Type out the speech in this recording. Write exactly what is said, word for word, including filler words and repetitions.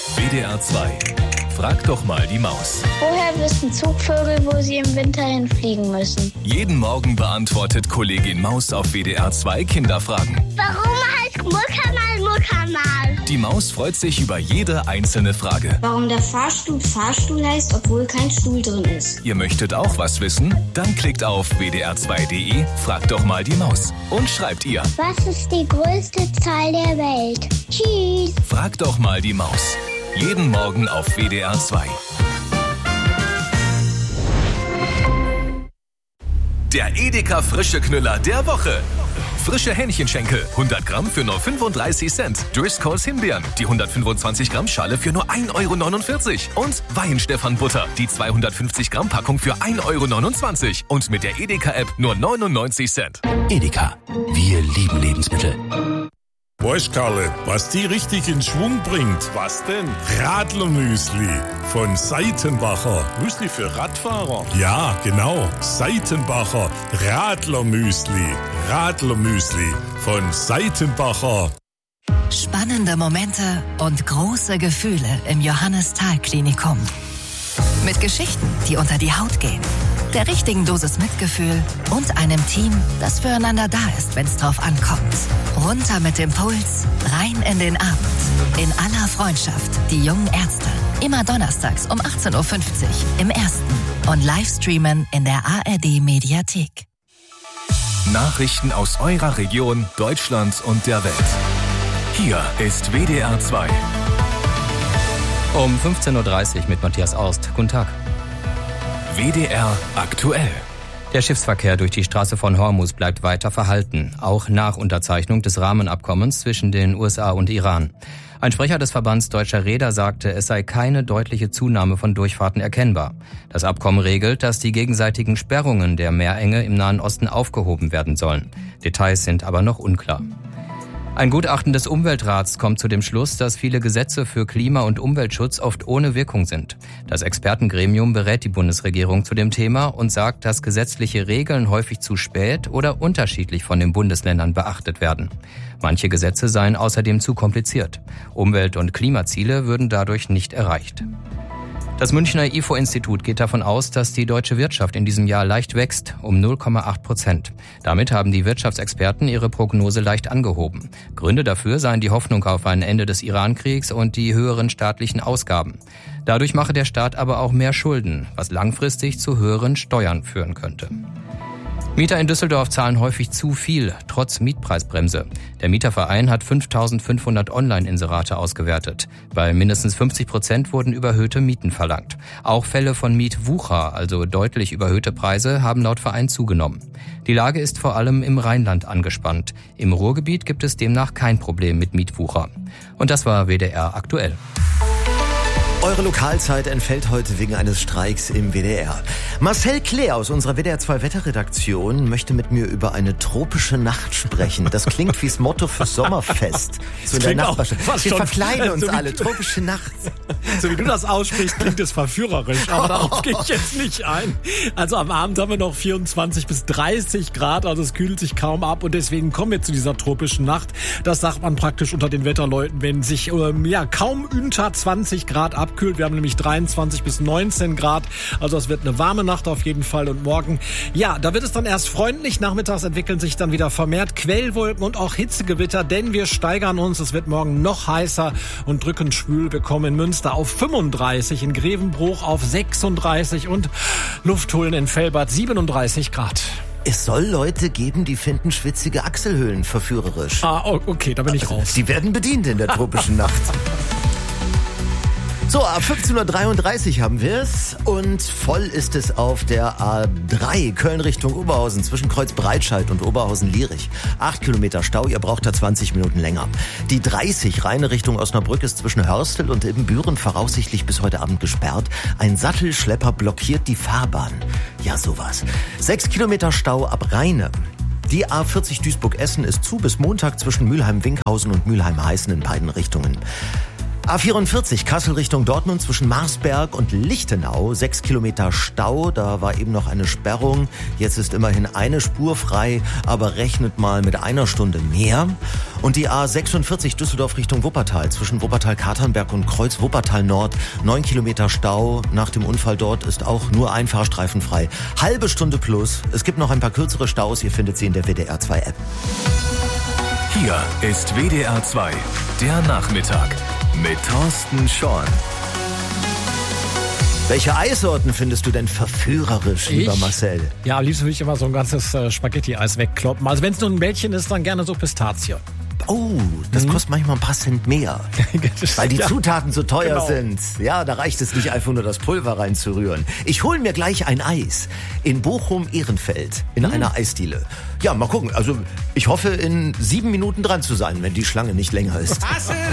W D R zwei. Frag doch mal die Maus. Woher wissen Zugvögel, wo sie im Winter hinfliegen müssen? Jeden Morgen beantwortet Kollegin Maus auf W D R zwei Kinderfragen. Warum heißt Muttermal Muttermal? Die Maus freut sich über jede einzelne Frage. Warum der Fahrstuhl Fahrstuhl heißt, obwohl kein Stuhl drin ist. Ihr möchtet auch was wissen? Dann klickt auf w d r zwei punkt d e, fragt doch mal die Maus und schreibt ihr. Was ist die größte Zahl der Welt? Tschüss. Frag doch mal die Maus. Jeden Morgen auf W D R zwei. Der Edeka Frische Knüller der Woche. Frische Hähnchenschenkel, hundert Gramm für nur fünfunddreißig Cent. Driscolls Himbeeren, die hundertfünfundzwanzig Gramm Schale für nur ein Euro neunundvierzig. Und Weihenstephan Butter, die zweihundertfünfzig Gramm Packung für ein Euro neunundzwanzig. Und mit der Edeka-App nur neunundneunzig Cent. Edeka, wir lieben Lebensmittel. Weißt Karle, was die richtig in Schwung bringt? Was denn? Radlermüsli von Seitenbacher. Müsli für Radfahrer? Ja, genau. Seitenbacher Radlermüsli. Radlermüsli von Seitenbacher. Spannende Momente und große Gefühle im Johannes-Thal-Klinikum. Mit Geschichten, die unter die Haut gehen, der richtigen Dosis Mitgefühl und einem Team, das füreinander da ist, wenn es drauf ankommt. Runter mit dem Puls, rein in den Abend. In aller Freundschaft, die jungen Ärzte. Immer donnerstags um achtzehn Uhr fünfzig im Ersten und Livestreamen in der A R D-Mediathek. Nachrichten aus eurer Region, Deutschland und der Welt. Hier ist W D R zwei. Um fünfzehn Uhr dreißig mit Matthias Aust. Guten Tag. W D R aktuell. Der Schiffsverkehr durch die Straße von Hormuz bleibt weiter verhalten, auch nach Unterzeichnung des Rahmenabkommens zwischen den U S A und Iran. Ein Sprecher des Verbands Deutscher Reeder sagte, es sei keine deutliche Zunahme von Durchfahrten erkennbar. Das Abkommen regelt, dass die gegenseitigen Sperrungen der Meerenge im Nahen Osten aufgehoben werden sollen. Details sind aber noch unklar. Ein Gutachten des Umweltrats kommt zu dem Schluss, dass viele Gesetze für Klima- und Umweltschutz oft ohne Wirkung sind. Das Expertengremium berät die Bundesregierung zu dem Thema und sagt, dass gesetzliche Regeln häufig zu spät oder unterschiedlich von den Bundesländern beachtet werden. Manche Gesetze seien außerdem zu kompliziert. Umwelt- und Klimaziele würden dadurch nicht erreicht. Das Münchner I F O-Institut geht davon aus, dass die deutsche Wirtschaft in diesem Jahr leicht wächst, um null Komma acht Prozent. Damit haben die Wirtschaftsexperten ihre Prognose leicht angehoben. Gründe dafür seien die Hoffnung auf ein Ende des Irankriegs und die höheren staatlichen Ausgaben. Dadurch mache der Staat aber auch mehr Schulden, was langfristig zu höheren Steuern führen könnte. Mieter in Düsseldorf zahlen häufig zu viel, trotz Mietpreisbremse. Der Mieterverein hat fünftausendfünfhundert Online-Inserate ausgewertet. Bei mindestens fünfzig Prozent wurden überhöhte Mieten verlangt. Auch Fälle von Mietwucher, also deutlich überhöhte Preise, haben laut Verein zugenommen. Die Lage ist vor allem im Rheinland angespannt. Im Ruhrgebiet gibt es demnach kein Problem mit Mietwucher. Und das war W D R aktuell. Eure Lokalzeit entfällt heute wegen eines Streiks im W D R. Marcel Klee aus unserer W D R zwei Wetterredaktion möchte mit mir über eine tropische Nacht sprechen. Das klingt wie das Motto fürs Sommerfest. So in der Nachbarschaft. Wir verkleiden uns so alle. Tropische Nacht. So wie du das aussprichst, klingt es verführerisch. Aber darauf gehe ich jetzt nicht ein. Also am Abend haben wir noch vierundzwanzig bis dreißig Grad. Also es kühlt sich kaum ab. Und deswegen kommen wir zu dieser tropischen Nacht. Das sagt man praktisch unter den Wetterleuten, wenn sich ähm, ja kaum unter zwanzig Grad ab abkühlt. Wir haben nämlich dreiundzwanzig bis neunzehn Grad. Also es wird eine warme Nacht auf jeden Fall. Und morgen, ja, da wird es dann erst freundlich. Nachmittags entwickeln sich dann wieder vermehrt Quellwolken und auch Hitzegewitter, denn wir steigern uns. Es wird morgen noch heißer und drückend schwül. Wir kommen in Münster auf fünfunddreißig, in Grevenbruch auf sechsunddreißig und Luft holen in Velbert siebenunddreißig Grad. Es soll Leute geben, die finden schwitzige Achselhöhlen verführerisch. Ah, okay, da bin ich raus. Die werden bedient in der tropischen Nacht. So, ab fünfzehn Uhr dreiunddreißig haben wir es und voll ist es auf der A drei Köln Richtung Oberhausen zwischen Kreuz Breitscheid und Oberhausen-Lierich. Acht Kilometer Stau, ihr braucht da zwanzig Minuten länger. Die dreißig reine Richtung Osnabrück ist zwischen Hörstel und Ibbenbüren voraussichtlich bis heute Abend gesperrt. Ein Sattelschlepper blockiert die Fahrbahn. Ja, sowas. Sechs Kilometer Stau ab Rheine. Die A vierzig Duisburg-Essen ist zu bis Montag zwischen Mülheim-Winkhausen und Mülheim-Heißen in beiden Richtungen. A vierundvierzig, Kassel Richtung Dortmund zwischen Marsberg und Lichtenau. Sechs Kilometer Stau, da war eben noch eine Sperrung. Jetzt ist immerhin eine Spur frei, aber rechnet mal mit einer Stunde mehr. Und die A sechsundvierzig Düsseldorf Richtung Wuppertal zwischen Wuppertal-Katernberg und Kreuz Wuppertal Nord. Neun Kilometer Stau. Nach dem Unfall dort ist auch nur ein Fahrstreifen frei. Halbe Stunde plus. Es gibt noch ein paar kürzere Staus. Ihr findet sie in der W D R zwei App. Hier ist W D R zwei, der Nachmittag mit Thorsten Schorn. Welche Eissorten findest du denn verführerisch, lieber Ich? Marcel? Ja, am liebsten würde ich immer so ein ganzes äh, Spaghetti-Eis wegkloppen. Also wenn es nur ein Bällchen ist, dann gerne so Pistazie. Oh, das Mhm. kostet manchmal ein paar Cent mehr, weil die Ja. Zutaten so teuer Genau. sind. Ja, da reicht es nicht einfach nur das Pulver reinzurühren. Ich hole mir gleich ein Eis in Bochum-Ehrenfeld in Mhm. einer Eisdiele. Ja, mal gucken. Also ich hoffe, in sieben Minuten dran zu sein, wenn die Schlange nicht länger ist.